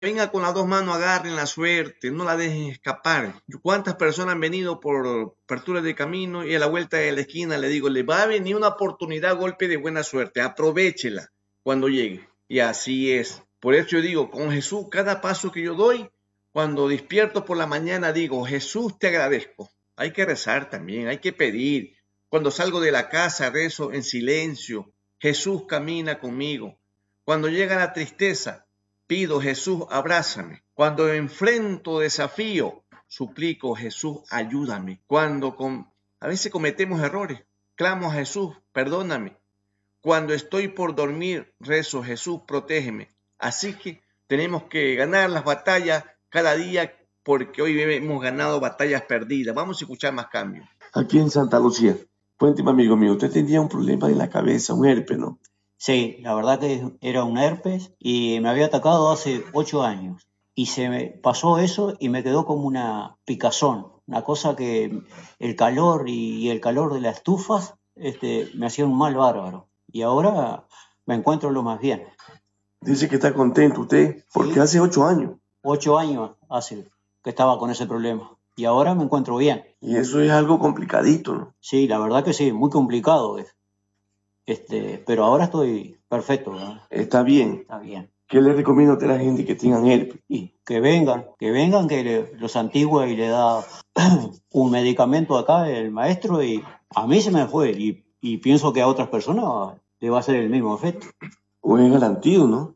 venga con las dos manos, agarren la suerte, no la dejen escapar. ¿Cuántas personas han venido por apertura de camino y a la vuelta de la esquina le digo, le va a venir una oportunidad, golpe de buena suerte, aprovéchela cuando llegue? Y así es. Por eso yo digo, con Jesús, cada paso que yo doy, cuando despierto por la mañana digo, Jesús, te agradezco. Hay que rezar también, hay que pedir. Cuando salgo de la casa, rezo en silencio. Jesús camina conmigo. Cuando llega la tristeza, pido, Jesús, abrázame. Cuando enfrento desafío, suplico, Jesús, ayúdame. A veces cometemos errores, clamo a Jesús, perdóname. Cuando estoy por dormir, rezo, Jesús, protégeme. Así que tenemos que ganar las batallas cada día porque hoy hemos ganado batallas perdidas. Vamos a escuchar más cambios. Aquí en Santa Lucía, cuénteme, amigo mío, usted tenía un problema en la cabeza, un herpes, ¿no? Sí, la verdad que era un herpes y me había atacado hace 8 años. Y se me pasó eso y me quedó como una picazón, una cosa que el calor y el calor de las estufas me hacía un mal bárbaro. Y ahora me encuentro lo más bien. Dice que está contento usted, porque Sí. hace 8 años. 8 años hace que estaba con ese problema y ahora me encuentro bien. Y eso es algo complicadito, ¿no? Sí, la verdad que sí, muy complicado es. Pero ahora estoy perfecto, ¿no? Está bien. Está bien. ¿Qué le recomiendo a la gente que tengan herpes? Y que vengan, los antiguos y le da un medicamento acá el maestro y a mí se me fue y pienso que a otras personas le va a hacer el mismo efecto. O es garantido, ¿no?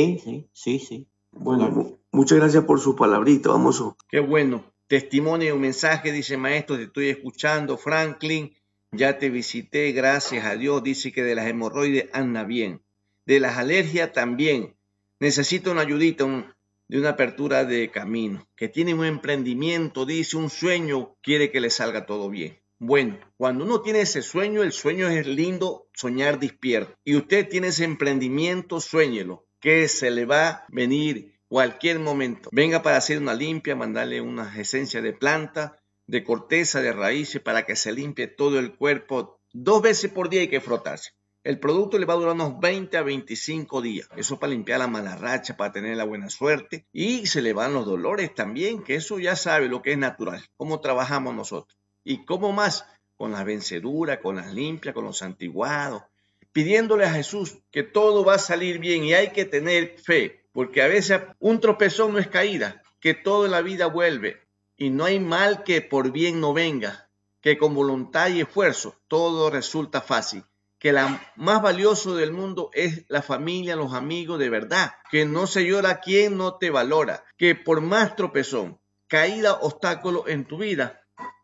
Sí. Bueno, muchas gracias por su palabrita, vamos. Qué bueno. Testimonio y un mensaje, dice maestro, te estoy escuchando, Franklin. Ya te visité, gracias a Dios. Dice que de las hemorroides anda bien. De las alergias también. Necesita una ayudita de una apertura de camino. Que tiene un emprendimiento, dice, un sueño, quiere que le salga todo bien. Bueno, cuando uno tiene ese sueño, el sueño es lindo, soñar despierto. Y usted tiene ese emprendimiento, suéñelo, que se le va a venir cualquier momento. Venga para hacer una limpia, mandarle unas esencias de planta, de corteza, de raíces, para que se limpie todo el cuerpo. 2 veces por día hay que frotarse. El producto le va a durar unos 20 a 25 días. Eso para limpiar la mala racha, para tener la buena suerte. Y se le van los dolores también, que eso ya sabe lo que es natural. Cómo trabajamos nosotros. Y cómo más, con las venceduras, con las limpias, con los santiguados. Pidiéndole a Jesús que todo va a salir bien y hay que tener fe. Porque a veces un tropezón no es caída, que todo en la vida vuelve. Y no hay mal que por bien no venga, que con voluntad y esfuerzo todo resulta fácil. Que la más valioso del mundo es la familia, los amigos de verdad. Que no se llora a quien no te valora. Que por más tropezón, caída, obstáculo en tu vida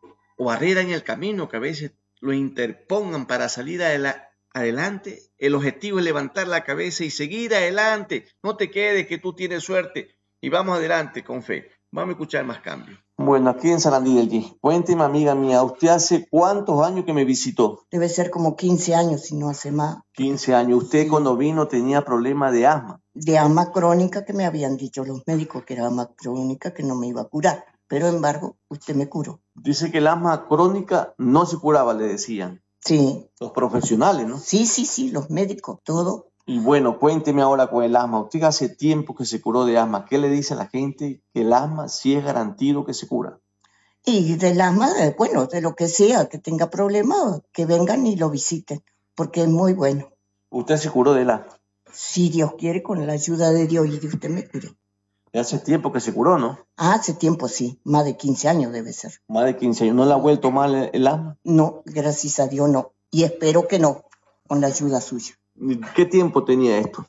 o barrera en el camino que a veces lo interpongan para salir adelante, el objetivo es levantar la cabeza y seguir adelante. No te quedes que tú tienes suerte y vamos adelante con fe. Vamos a escuchar más cambios. Bueno, aquí en Sarandí del G. Cuénteme, amiga mía, ¿usted hace cuántos años que me visitó? Debe ser como 15 años, si no hace más. 15 años. ¿Usted cuando vino tenía problema de asma? De asma crónica, que me habían dicho los médicos que era asma crónica, que no me iba a curar. Pero, en embargo, usted me curó. Dice que el asma crónica no se curaba, le decían. Sí. Los profesionales, ¿no? Sí, los médicos, todo. Y bueno, cuénteme ahora con el asma. Usted hace tiempo que se curó de asma. ¿Qué le dice a la gente que el asma sí es garantido que se cura? Y del asma, bueno, de lo que sea, que tenga problemas, que vengan y lo visiten, porque es muy bueno. ¿Usted se curó del asma? Si Dios quiere, con la ayuda de Dios y de usted me curé. Hace tiempo que se curó, ¿no? Hace tiempo sí, más de 15 años debe ser. Más de 15 años. ¿No le ha vuelto mal el asma? No, gracias a Dios no. Y espero que no, con la ayuda suya. ¿Qué tiempo tenía esto?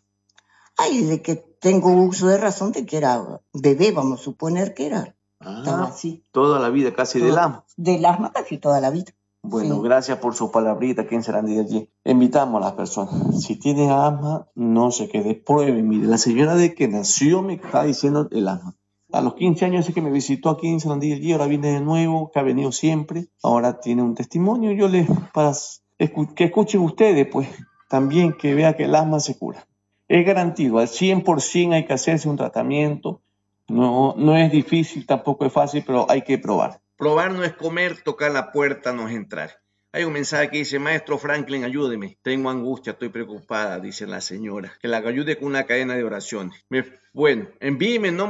Ay, de que tengo uso de razón de que era bebé, vamos a suponer que era. Estaba así. Toda la vida casi del asma. Del asma casi toda la vida. Bueno, sí. Gracias por su palabrita aquí en Sarandí del G. Invitamos a las personas. Si tiene asma, no se quede. Pruebe. Mire, la señora de que nació me está diciendo el asma. A los 15 años es que me visitó aquí en Sarandí del G, ahora viene de nuevo, que ha venido siempre. Ahora tiene un testimonio. Para que escuchen ustedes, pues, también que vea que el asma se cura. Es garantido, al 100% hay que hacerse un tratamiento. No es difícil, tampoco es fácil, pero hay que probar. Probar no es comer, tocar la puerta no es entrar. Hay un mensaje que dice, maestro Franklin, ayúdeme. Tengo angustia, estoy preocupada, dice la señora. Que la ayude con una cadena de oraciones. Bueno, envíeme